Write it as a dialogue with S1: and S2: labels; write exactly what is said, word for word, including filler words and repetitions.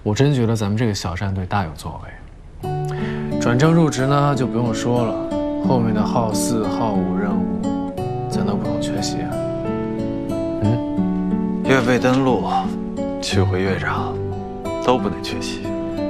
S1: 我真觉得咱们这个小战队大有作为。转正入职呢，就不用说了，后面的号四、号五任务，咱都不用缺席啊。
S2: 嗯，越位登陆、取回乐章，都不能缺席。